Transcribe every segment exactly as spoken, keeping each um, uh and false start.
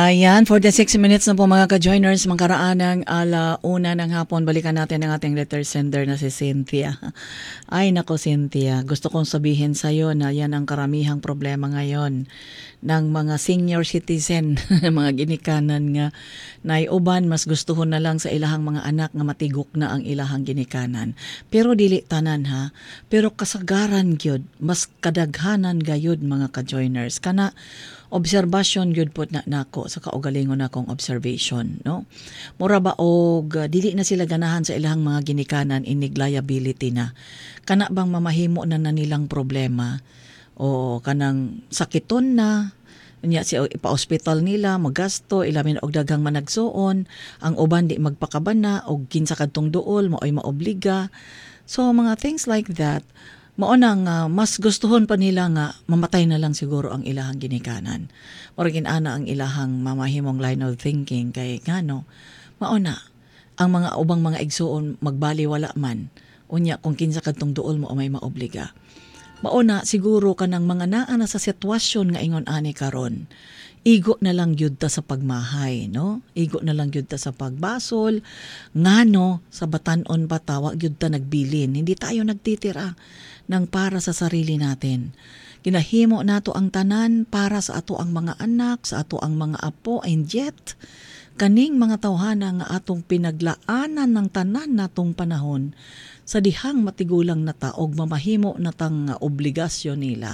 Ayan, for the six minutes na po mga ka-joiners, magkaraan ng alauna ng hapon, balikan natin ang ating letter sender na si Cynthia. Ay nako Cynthia, gusto kong sabihin sa'yo na yan ang karamihang problema ngayon ng mga senior citizen, mga ginikanan nga, na uban mas gustuhon na lang sa ilahang mga anak nga matigok na ang ilahang ginikanan. Pero dili tanan ha, pero kasagaran gyud, mas kadaghanan gayud mga ka-joiners. Kana, obserbasyon gyud pod na nako sa kaugalingon akong observation, no? Mura ba og uh, dili na sila ganahan sa ilang mga ginikanan, inig liability na. Kana bang mamahimo na na nilang problema o kanang sakiton na nya si ipa-hospital nila magasto ilamin og daghang managsuon, ang uban di magpakabana og kinsa kadtong duol maoy maobliga. So mga things like that, mao nang uh, mas gustuhon pa nila nga mamatay na lang siguro ang ilahang ginikanan. Murag ana ang ilahang mamahimong line of thinking kay ngano mao na ang mga ubang mga igsuon magbaliwala man unya kung kinsa kadtong duol mo may maobliga. Mao na siguro kanang mga naa na sa sitwasyon nga ingon ani karon. Igo na lang gyud ta sa pagmahay, no? Igo na lang gyud ta sa pagbasol, ngano sa batan-on pa tawa gyud ta nagbilin. Hindi tayo nagtitira ng para sa sarili natin. Ginahimo nato ang tanan para sa ato ang mga anak, sa ato ang mga apo, and yet kaning mga tawhana nga atong pinaglaanan ng tanan natong panahon sa dihang matigulang na taog mamahimo natang obligasyon nila.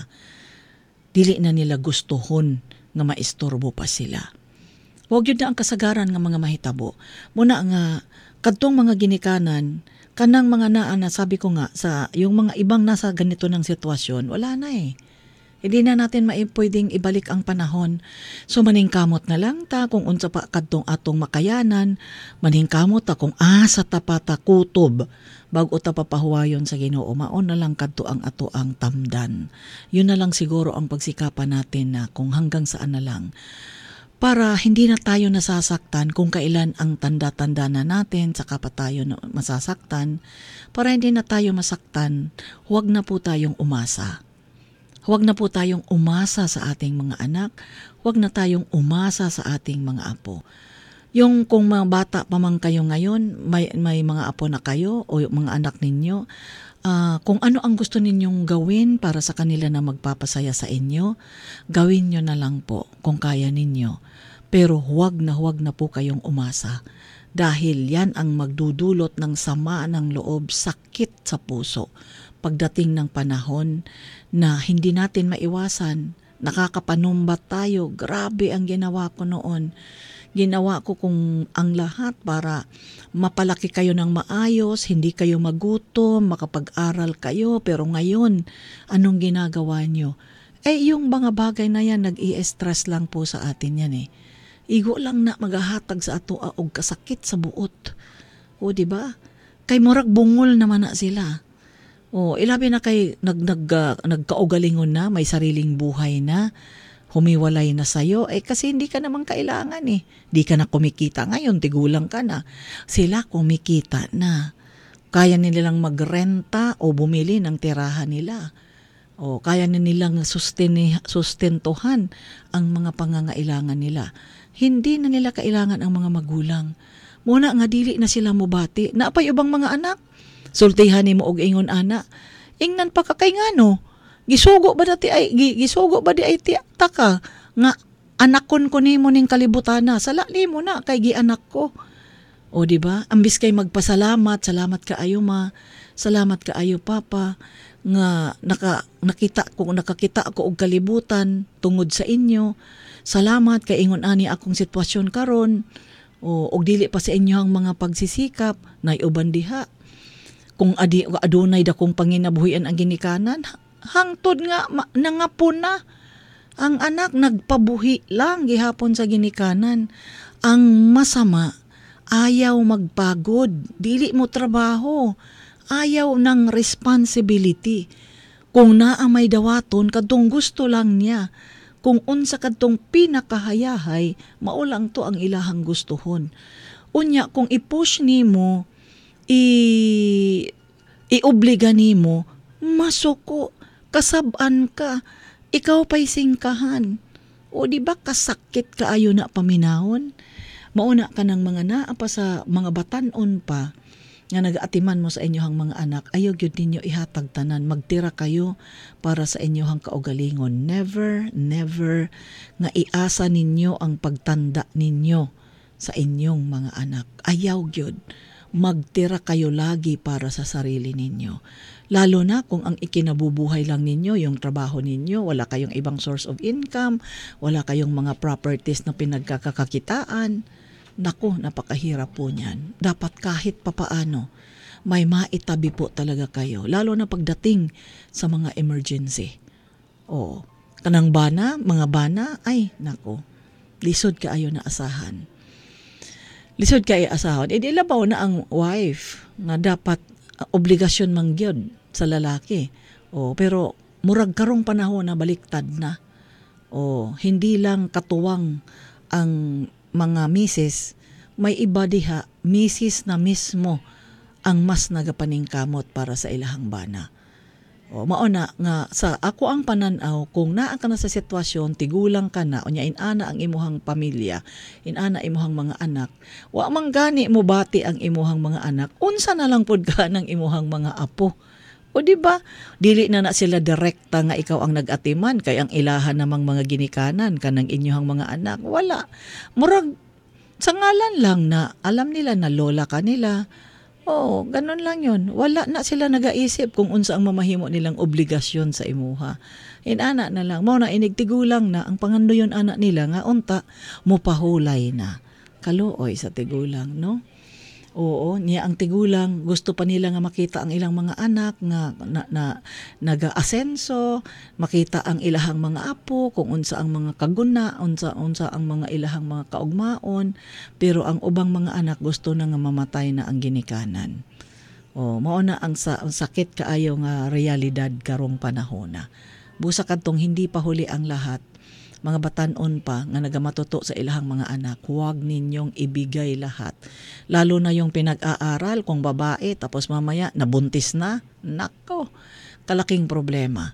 Dili na nila gustuhon nga maistorbo pa sila. Huwag yun na ang kasagaran ng mga mahitabo. Muna nga, kadtong mga ginikanan, kanang mga naa na sabi ko nga, sa yung mga ibang nasa ganito ng sitwasyon, wala na eh. Hindi na natin maipwedeng ibalik ang panahon. So maningkamot na lang ta kung unsa pa kadtong atong makayanan, maningkamot ta kung asa ta pa ta kutob bago ta papahuwayon sa Ginoo. Maon na lang kadto ang ato ang tamdan. Yun na lang siguro ang pagsikapan natin na kung hanggang saan na lang. Para hindi na tayo nasasaktan kung kailan ang tanda-tanda na natin, saka pa tayo na masasaktan. Para hindi na tayo masaktan, huwag na po tayong umasa. Huwag na po tayong umasa sa ating mga anak. Huwag na tayong umasa sa ating mga apo. Yung kung mga bata pa man kayo ngayon, may, may mga apo na kayo o yung mga anak ninyo, uh, kung ano ang gusto ninyong gawin para sa kanila na magpapasaya sa inyo, gawin nyo na lang po kung kaya ninyo. Pero huwag na huwag na po kayong umasa. Dahil yan ang magdudulot ng sama ng loob, sakit sa puso. Pagdating ng panahon na hindi natin maiwasan, nakakapanumbat tayo. Grabe ang ginawa ko noon. Ginawa ko kung ang lahat para mapalaki kayo ng maayos, hindi kayo magutom, makapag-aral kayo. Pero ngayon, anong ginagawa nyo? Eh, yung mga bagay na yan, nag-i-stress lang po sa atin yan eh. Igo lang na magahatag sa ato og kasakit sa buot. O, di ba? Kay murag bungol naman na sila. O, ilabi na kay nag, nag, uh, nagkaugalingon na, may sariling buhay na, humiwalay na sa'yo, eh kasi hindi ka naman kailangan eh. Di ka na kumikita ngayon, tigulang ka na. Sila kumikita na. Kaya nilang magrenta o bumili ng tirahan nila. O kaya nilang susteni, sustentuhan ang mga pangangailangan nila. Hindi na nila kailangan ang mga magulang. Muna nga dili na sila mubati. Naapay ubang mga anak. Sultihan ni mo og ingon ana. Ingnan pa ka kay ngano. Gisugo ba dati ay gisugo ba di ay tiyak ka nga anakon ko nimo ning kalibutana. Sala nimo na kay gianak ko. O di ba? Ambis kay magpasalamat, salamat kaayo ma. Salamat kaayo papa nga naka nakita ko nakakita ako og kalibutan tungod sa inyo. Salamat kay ingon ani akong sitwasyon karon. O og dili pa sa inyo ang mga pagsisikap nay uban diha. Kung adi adunay dakong panginabuhian ang ginikanan, hangtod nga ma, nangapon na. Ang anak nagpabuhi lang gihapon sa ginikanan. Ang masama, ayaw magpagod, dili mo trabaho, ayaw ng responsibility. Kung naa may dawaton, kadtong gusto lang niya. Kung unsa kadtong pinakahayahay, maulang to ang ilahang gustuhon. Unya, kung i-push nimo, i iobliga nimo, masuko, kasab-an ka, ikaw pa'y singkahan. O di ba kasakit kaayo na paminahon? Mauna ka ng mga naa pa sa mga batanon pa nga nagaatiman mo sa inyohang mga anak, ayaw gyud ninyo ihatag tanan, magtira kayo para sa inyohang kaugalingon. Never, never nga iasa ninyo ang pagtanda ninyo sa inyong mga anak. Ayaw gyud. Magtira kayo lagi para sa sarili ninyo. Lalo na kung ang ikinabubuhay lang ninyo, yung trabaho ninyo, wala kayong ibang source of income, wala kayong mga properties na pinagkakakitaan. Naku, napakahirap po niyan. Dapat kahit papaano, may maitabi po talaga kayo. Lalo na pagdating sa mga emergency. O, kanang bana, mga bana, ay, naku, lisod ka ayo na asahan. Lisod ka ayo asahan. E di labaw na ang wife nga dapat uh, obligasyon mangyod sa lalaki. O, pero murag karong panahon na baliktad na. O, hindi lang katuwang ang mga misis, may iba diha, misis na mismo ang mas nagapaningkamot para sa ilahang bana. O, mauna nga, sa ako ang pananaw, kung naa ka na sa sitwasyon, tigulang ka na, o nya inana ang imuhang pamilya, inana imuhang mga anak, wa man gani mo bati ang imuhang mga anak, unsa na lang pud ka ng imuhang mga apo. O di ba? Dili na na sila direkta nga ikaw ang nag-atiman kay ang ilahan namang mga ginikanan kanang inyong mga anak. Wala. Murag sa ngalan lang na alam nila na lola ka nila. Oo, ganun lang yun. Wala na sila nagaisip kung unsa ang mamahimo nilang obligasyon sa imuha. Inana na lang. Mao na inigtigulang na ang pangandoyon anak nila nga unta mupahulay na. Kaluoy sa tigulang, no? Oo, niya ang tigulang, gusto pa nila nga makita ang ilang mga anak nga na, na naga-asenso, makita ang ilahang mga apo, kung unsa ang mga kaguna, unsa unsa ang mga ilahang mga kaugmaon, pero ang ubang mga anak gusto na nga mamatay na ang ginikanan. Oh, mao na ang, sa, ang sakit kaayo nga realidad karong panahon na. Busa kadtong hindi pa huli ang lahat. Mga batanon pa nga nagamatuto sa ilahang mga anak, huwag ninyong ibigay lahat. Lalo na yung pinag-aaral, kung babae, tapos mamaya nabuntis na, nako, kalaking problema.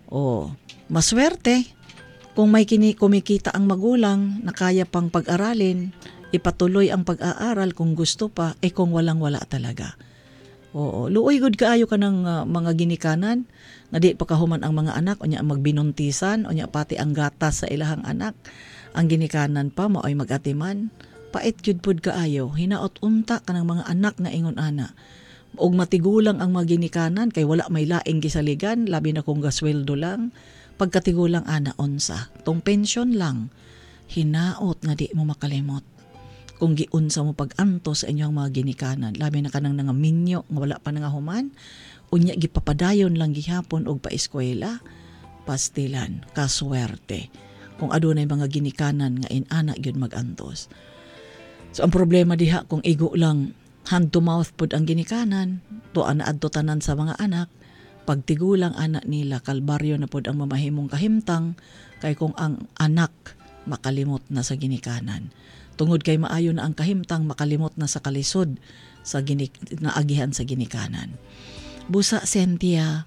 O, maswerte, kung may kini kumikita ang magulang na kaya pang pag-aralin, ipatuloy ang pag-aaral kung gusto pa, eh kung walang-wala talaga. Oo, luoy gud kaayo ka ng uh, mga ginikanan nga di pa kahuman ang mga anak o nya magbinuntisan o nya pati ang gatas sa ilahang anak ang ginikanan pa maoy magatiman pait gyud pud kaayo hinaot unta kanang mga anak nga ingon ana og matigulang ang mga ginikanan kay wala may laing gisaligan labi na kung gasweldo lang pagkatigulang ana unsa tong pensyon lang hinaot nga di mo makalimot kung giunsa mo pag-anto sa inyong mga ginikanan labi na kanang nga minyo nga wala pa nga human unya gipapadayon lang gihapon og paeskwela pastilan kaswerte kung adunay mga ginikanan nga inana gyud mag-antos. So ang problema diha kung igo lang hand to mouth pud ang ginikanan to ana adto tanan sa mga anak pagtigulang anak nila kalbaryo na pud ang mamahimong kahimtang kay kung ang anak makalimot na sa ginikanan tungod kay maayo na ang kahimtang makalimot na sa kalisod sa ginik naagihan sa ginikanan. Busa Cynthia,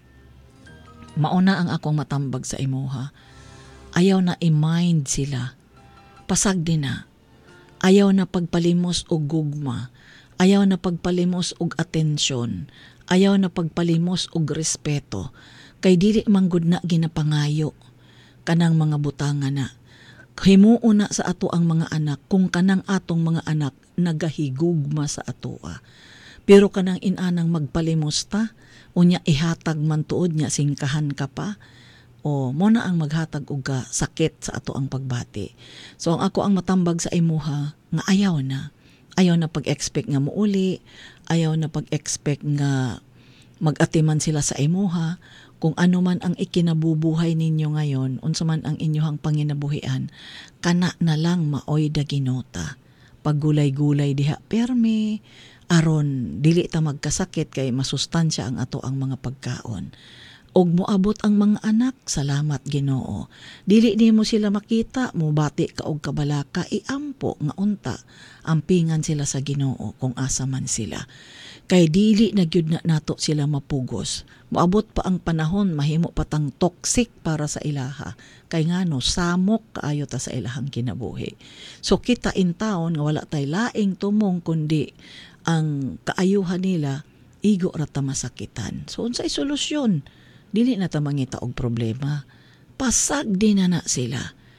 mauna ang akong matambag sa imuha. Ayaw na i-mind sila. Pasag din na. Ayaw na pagpalimos og gugma. Ayaw na pagpalimos og atensyon. Ayaw na pagpalimos og respeto. Kay dili manggod na ginapangayo kanang mga butanga na. Himuo na sa ato ang mga anak kung kanang atong mga anak nagahigugma sa atoa. Pero kanang inanang magpalimos ta, unya ihatag man tuod nya singkahan ka pa, o mo na ang maghatag og ka sakit sa ato ang pagbati. So ang ako ang matambag sa imuha, nga ayaw na. Ayaw na pag-expect nga muuli, ayaw na pag-expect nga mag-atiman sila sa imuha, kung ano man ang ikinabubuhay ninyo ngayon, unsa man ang inyohang panginabuhian, kana na lang maoy daginota. Paggulay-gulay diha permi, aron dili ta magkasakit kay masustansya ang ato ang mga pagkaon. Og moabot ang mga anak, salamat Ginoo. Dili nimo sila makita, mubati ka og kabalaka, iampo nga unta, ampingan sila sa Ginoo kung asa man sila. Kay dili na gyud na nato sila mapugos. Moabot pa ang panahon, mahimo patang toxic para sa ilaha. Kay ngano samok kaayo ta sa ilahang kinabuhi. So kita in taon nga wala tay laing tumong kundi ang kaayuhan nila igo ra ta masakitan. So unsay solusyon? Dili na ta mangita og problema. Pasag din na na sila.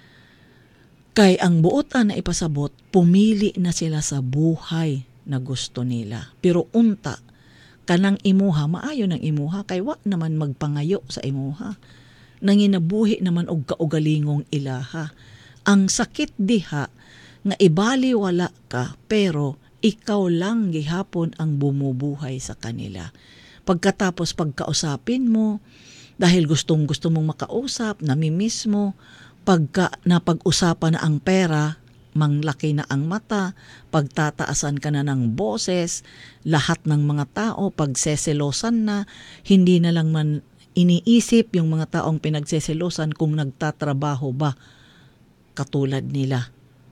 Kay ang buotan na ipasabot, pumili na sila sa buhay na gusto nila. Pero unta, kanang imuha, maayo ng imuha, kay wa naman magpangayo sa imuha. Nanginabuhi naman og kaugalingong ilaha. Ang sakit diha, nga ibali wala ka, pero ikaw lang gihapon ang bumubuhay sa kanila. Pagkatapos pagkausapin mo, dahil gustong gusto mong makausap, namimiss mo, pagka napag-usapan na ang pera, manglaki na ang mata, pagtataasan ka na ng boses, lahat ng mga tao, pagseselosan na, hindi na lang man iniisip yung mga taong pinagseselosan kung nagtatrabaho ba katulad nila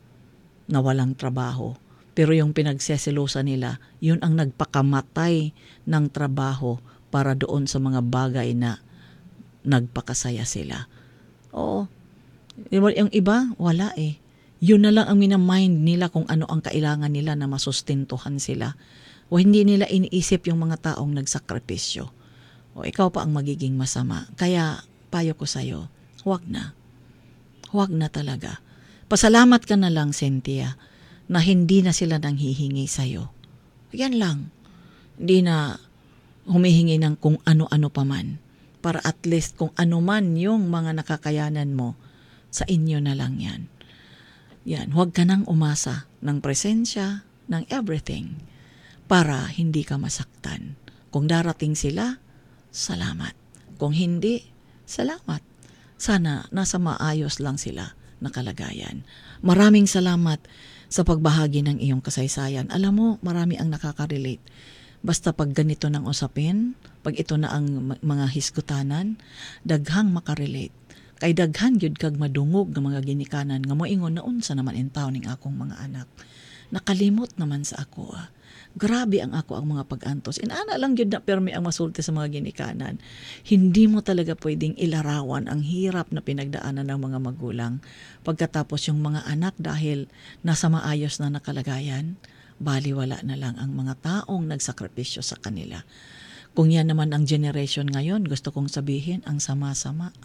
na walang trabaho. Pero yung pinagseselosan nila, yun ang nagpakamatay ng trabaho para doon sa mga bagay na nagpakasaya sila. Oo. Yung iba, wala eh. Yun na lang ang minamind nila kung ano ang kailangan nila na masustentuhan sila. O hindi nila iniisip yung mga taong nagsakripisyo. O ikaw pa ang magiging masama. Kaya payo ko sa'yo, huwag na. Huwag na talaga. Pasalamat ka na lang, Cynthia, na hindi na sila nang hihingi sa'yo. Yan lang. Hindi na humihingi ng kung ano-ano pa man. Para at least kung ano man yung mga nakakayanan mo, sa inyo na lang yan. Yan, huwag ka nang umasa ng presensya, ng everything, para hindi ka masaktan. Kung darating sila, salamat. Kung hindi, salamat. Sana nasa maayos lang sila na kalagayan. Maraming salamat sa pagbahagi ng iyong kasaysayan. Alam mo, marami ang nakaka-relate. Basta pag ganito ng usapin, pag ito na ang mga hisgutanan, daghang makarelate. Kay daghan gyud kag madungog nga mga ginikanan nga moingon na unsa naman in taon ning akong mga anak. Nakalimot naman sa ako. Ah. Grabe ang ako ang mga pag-antos. Inana lang gyud na permi ang masulti sa mga ginikanan. Hindi mo talaga pwedeng ilarawan ang hirap na pinagdaanan ng mga magulang pagkatapos yung mga anak dahil nasa maayos na nakalagayan. Baliwala na lang ang mga taong nagsakripisyo sa kanila. Kung yan naman ang generation ngayon, gusto kong sabihin, ang sama-sama.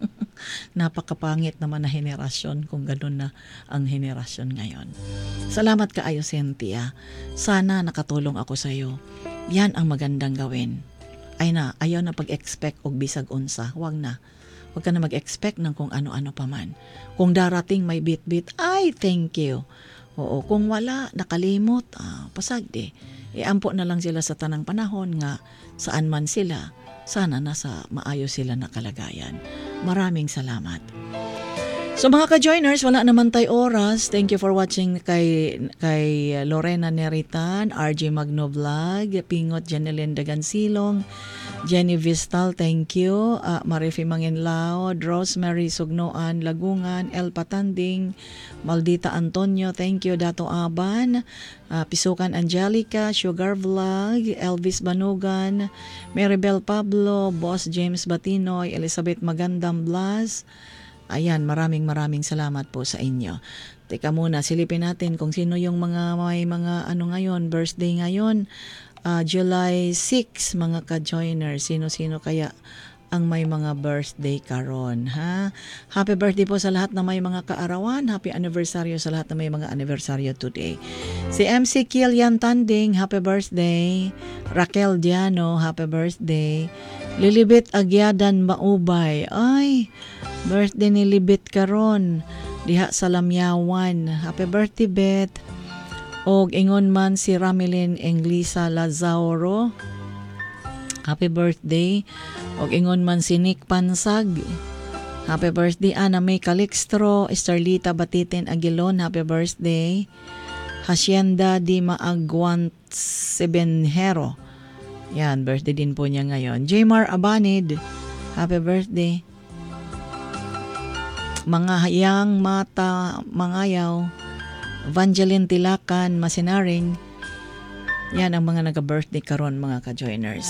Napakapangit naman na henerasyon kung ganun na ang henerasyon ngayon. Salamat kaayo, Cynthia. Sana nakatulong ako sa iyo. Yan ang magandang gawin. Ay na, ayaw na pag-expect og bisag unsa. Huwag na. Huwag ka na mag-expect ng kung ano-ano pa man. Kung darating may bit-bit, ay, thank you. Oo, kung wala, nakalimot, ah, pasag de. Iampo na lang sila sa tanang panahon nga saan man sila, sana nasa maayos sila na kalagayan. Maraming salamat. So mga ka-joiners, wala naman tayo oras. Thank you for watching kay, kay Lorena Neritan, R J Magno Vlog, Pingot Janeline Dagansilong, Jenny Vistal, thank you. Uh, Marifi Manginlaod, Rosemary Sugnoan, Lagungan, El Patanding, Maldita Antonio, thank you. Dato Aban, uh, Pisukan Angelica, Sugar Vlog, Elvis Banugan, Maribel Pablo, Boss James Batinoy, Elizabeth Magandam Blas. Ayan, maraming maraming salamat po sa inyo. Teka muna, silipin natin kung sino yung mga may mga ano ngayon, birthday ngayon. Uh, July sixth, mga ka-joiners. Sino-sino kaya ang may mga birthday karon, ha? Happy birthday po sa lahat na may mga kaarawan. Happy anniversary sa lahat na may mga anniversary today. Si M C Kilian Tanding, happy birthday. Raquel Diano, happy birthday. Lilibet Agyadan Maubay, ay, birthday ni Libet karon. Diha sa Lamyawan. Happy birthday, Bet. Og ingon man si Ramilin Englisa Lazauro. Happy birthday. Og ingon man si Nick Pansag. Happy birthday. Ana May Calixtro, Starlita Batitin Aguilon. Happy birthday. Hacienda Di Maagwan Sebenjero. Yan, birthday din po niya ngayon. Jmar Abanid. Happy birthday. Mga hayang mata, mangayaw, Evangeline Tilakan, Masinaring. Yan ang mga nag-birthday karon mga ka-joiners.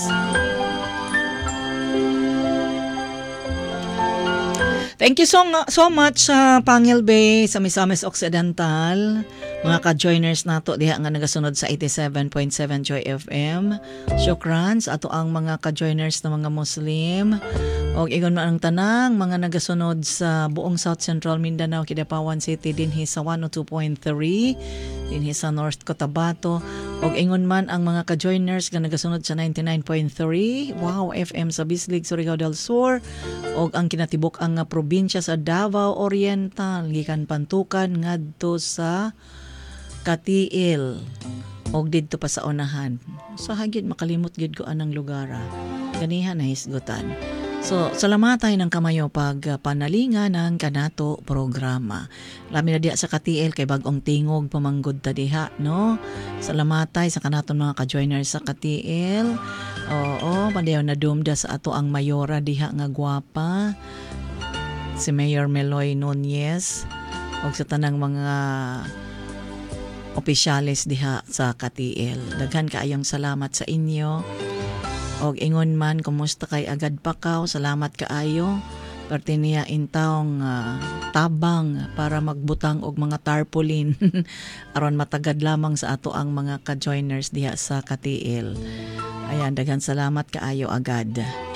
Thank you so, so much sa uh, Pangil Bay sa Misamis Occidental. Mga ka-joiners nato diha nga nagasunod sa eighty-seven point seven Joy F M. Syukran sa ato ang mga ka-joiners na mga Muslim. Og igon man ang tanang mga nagasunod sa buong South Central Mindanao, Kidapawan City dinhi sa one oh two point three, dinhi sa North Cotabato. Og ingon man ang mga ka-joiners nga nagasunod sa ninety-nine point three Wow F M sa Bislig, Surigao del Sur. Og ang kinatibok ang uh, probinsya sa Davao Oriental, gikan Pantukan ngadto sa Katiil. Og didto pa sa unahan. Sa hagid makalimot gid ko anang lugar. Ganihan na hisgutan. So, salamatay ng kamayo pag uh, panalinga ng kanato programa. Lami na diha sa Katiil kay bagong tingog pamanggod ta diha, no? Salamatay sa kanaton mga ka-joiners sa Katiil. Oo, pandayaw na dumda sa ato ang mayora diha nga gwapa. Si Mayor Meloy Nunez og sa tanang mga opisyalis diha sa Katiil. Daghan kaayong salamat sa inyo. Og ingon man, kumusta kay agad pakaw, salamat kaayo. Parte niya intawng uh, tabang para magbutang og mga tarpaulin aron matagad lamang sa ato ang mga ka-joiners diha sa Katiil. Ayan, daghan salamat kaayo agad.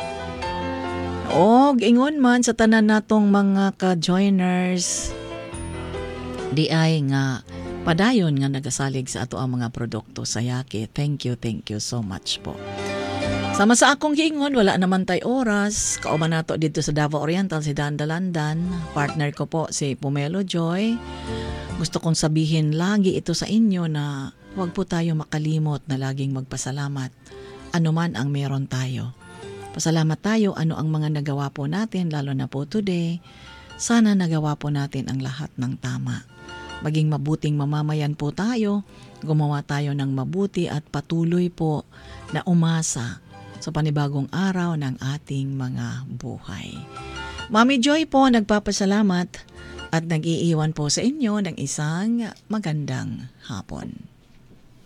Og ingon man sa tanan natong mga ka-joiners di ay nga padayon nga nagasalig sa ato ang mga produkto sa Yaki. Thank you, thank you so much po. Sama sa akong giingon, wala naman tay oras. Kauban nato dito sa Davao Oriental si Dan Dalandan. Partner ko po si Pomelo Joy. Gusto kong sabihin lagi ito sa inyo na huwag po tayo makalimot na laging magpasalamat. Ano man ang meron tayo. Pasalamat tayo ano ang mga nagawa po natin, lalo na po today. Sana nagawa po natin ang lahat ng tama. Maging mabuting mamamayan po tayo. Gumawa tayo ng mabuti at patuloy po na umasa sa panibagong araw ng ating mga buhay. Mami Joy po nagpapasalamat at nag-iiwan po sa inyo ng isang magandang hapon.